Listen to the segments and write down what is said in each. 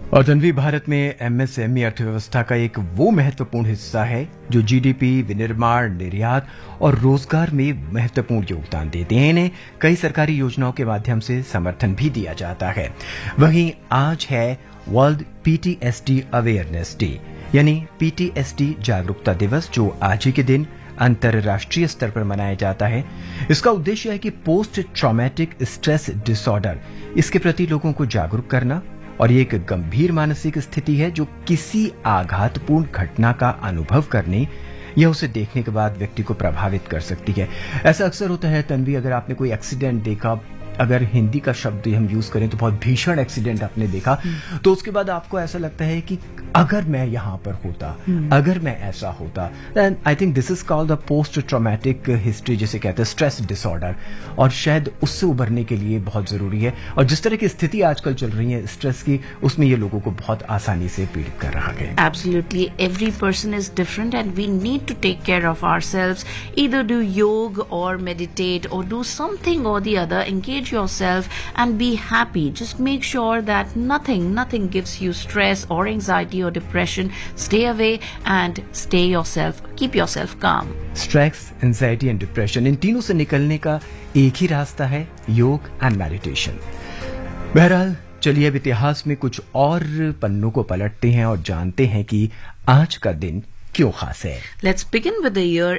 और तन्वी, भारत में एमएसएमई अर्थव्यवस्था का एक वो महत्वपूर्ण हिस्सा है जो जीडीपी, विनिर्माण, निर्यात और रोजगार में महत्वपूर्ण योगदान देते हैं। इन्हें कई सरकारी योजनाओं के माध्यम से समर्थन भी दिया जाता है। वहीं आज है वर्ल्ड पीटीएसडी अवेयरनेस डे, यानी पीटीएसडी जागरूकता दिवस, जो आज ही के दिन अंतर्राष्ट्रीय स्तर पर मनाया जाता है। इसका उद्देश्य है कि पोस्ट ट्रॉमेटिक स्ट्रेस डिसऑर्डर, इसके प्रति लोगों को जागरूक करना, और ये एक गंभीर मानसिक स्थिति है जो किसी आघातपूर्ण घटना का अनुभव करने या उसे देखने के बाद व्यक्ति को प्रभावित कर सकती है। ऐसा अक्सर होता है तन्वी, अगर आपने कोई एक्सीडेंट देखा, अगर हिंदी का शब्द हम यूज करें तो बहुत भीषण एक्सीडेंट आपने देखा, तो उसके बाद आपको ऐसा लगता है कि अगर मैं यहां पर होता, अगर मैं ऐसा होता, then I think this is called the post traumatic history, जिसे कहते हैं स्ट्रेस डिसऑर्डर। और शायद उससे उभरने के लिए बहुत जरूरी है। और जिस तरह की स्थिति आजकल चल रही है स्ट्रेस की, उसमें ये लोगों को बहुत आसानी से पीड़ित कर रहा है। Absolutely, every person is different and we need to take care of ourselves. Either do yoga or meditate or do something or the other. Engage yourself and be happy. Just make sure that nothing gives you stress or anxiety or depression. Stay away and keep yourself calm. Stress, anxiety and depression, इन तीनों से निकलने का एक ही रास्ता है, योग and meditation. बहरहाल, चलिए अब इतिहास में कुछ और पन्नों को पलटते हैं और जानते हैं कि आज का दिन क्यों खास है। Let's begin with the year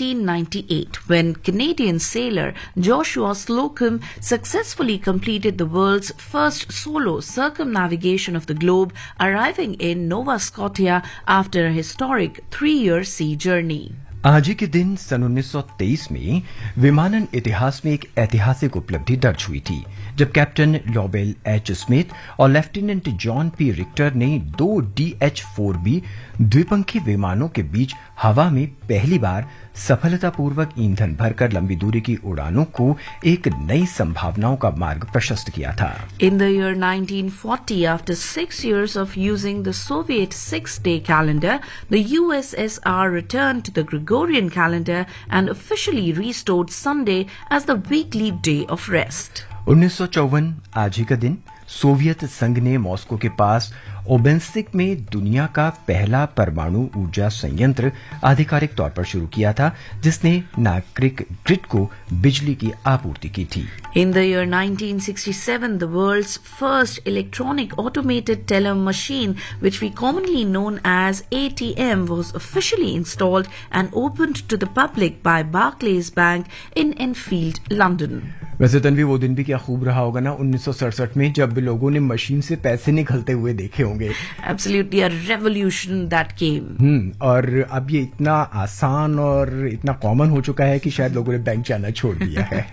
1898 when Canadian sailor Joshua Slocum successfully completed the world's first solo circumnavigation of the globe, arriving in Nova Scotia after a historic 3-year sea journey. आज ही के दिन सन 1923 में विमानन इतिहास में एक ऐतिहासिक उपलब्धि दर्ज हुई थी, जब कैप्टन लॉवेल एच स्मिथ और लेफ्टिनेंट जॉन पी रिक्टर ने 2 DH-4B द्विपंखी विमानों के बीच हवा में पहली बार सफलतापूर्वक ईंधन भरकर लंबी दूरी की उड़ानों को एक नई संभावनाओं का मार्ग प्रशस्त किया था। In the year 1940, after 6 years of using the Soviet 6-day calendar, the USSR returned to the Gregorian calendar and officially restored Sunday as the weekly day of rest. 1954 आज ही का दिन सोवियत संघ ने मॉस्को के पास ओबेंसिक में दुनिया का पहला परमाणु ऊर्जा संयंत्र आधिकारिक तौर पर शुरू किया था, जिसने नागरिक ग्रिड को बिजली की आपूर्ति की थी। In the year 1967, the world's first electronic automated teller machine, which we commonly known as ATM, was officially installed and opened to the public by Barclays Bank in Enfield, London. वैसे तन्वी, वो दिन भी क्या खूब रहा होगा ना 1967 में, जब लोगों ने मशीन से पैसे निकलते हुए देखे होंगे। Absolutely a revolution that came. और अब ये इतना आसान और इतना कॉमन हो चुका है कि शायद लोगों ने बैंक जाना छोड़ दिया है।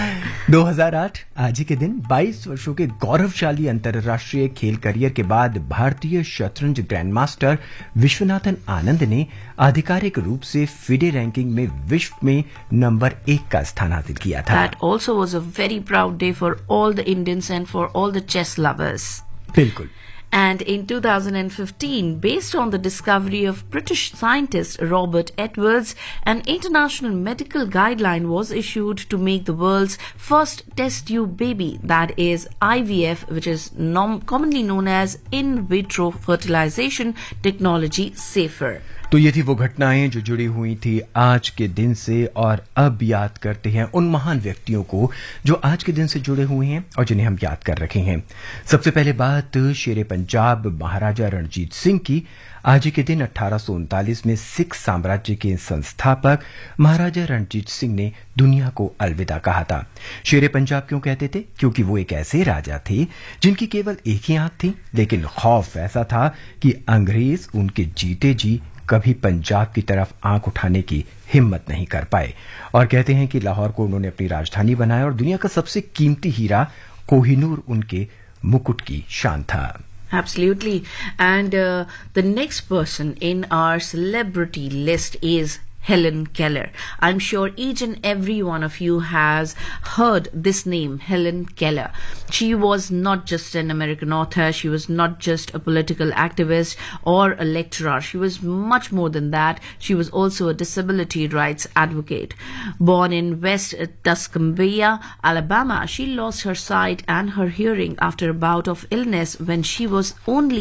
2008 आज ही के दिन 22 वर्षों के गौरवशाली अंतर्राष्ट्रीय खेल करियर के बाद भारतीय शतरंज ग्रैंडमास्टर विश्वनाथन आनंद ने आधिकारिक रूप से फिडे रैंकिंग में विश्व में नंबर 1 का स्थान हासिल किया था। That also was a very proud day for all the Indians and for all the chess lovers. बिल्कुल। And in 2015, based on the discovery of British scientist Robert Edwards, an international medical guideline was issued to make the world's first test tube baby, that is IVF, which is commonly known as in vitro fertilization technology, safer. तो ये थी वो घटनाएं जो जुड़ी हुई थी आज के दिन से, और अब याद करते हैं उन महान व्यक्तियों को जो आज के दिन से जुड़े हुए हैं और जिन्हें हम याद कर रखे हैं। सबसे पहले बात शेरे पंजाब महाराजा रणजीत सिंह की। आज ही के दिन 1839 में सिख साम्राज्य के संस्थापक महाराजा रणजीत सिंह ने दुनिया को अलविदा कहा था। शेरे पंजाब क्यों कहते थे? क्योंकि वो एक ऐसे राजा थे जिनकी केवल एक ही आंख थी, लेकिन खौफ ऐसा था कि अंग्रेज उनके जीते जी कभी पंजाब की तरफ आंख उठाने की हिम्मत नहीं कर पाए। और कहते हैं कि लाहौर को उन्होंने अपनी राजधानी बनाया और दुनिया का सबसे कीमती हीरा कोहिनूर उनके मुकुट की शान था। Absolutely. And the next person in our celebrity list is Helen Keller. I'm sure each and every one of you has heard this name, Helen Keller. She was not just an American author. She was not just a political activist or a lecturer. She was much more than that. She was also a disability rights advocate. Born in West Tuscumbia, Alabama, she lost her sight and her hearing after a bout of illness when she was only